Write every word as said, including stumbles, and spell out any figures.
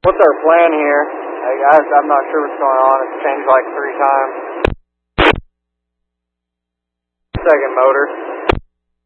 What's our plan here? Hey guys, I'm not sure what's going on. It's changed like three times. Second motor.